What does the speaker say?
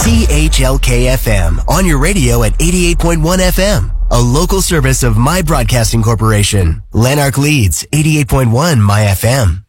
CHLK-FM on your radio at 88.1 FM. A local service of My Broadcasting Corporation. Lanark Leeds, 88.1 My FM.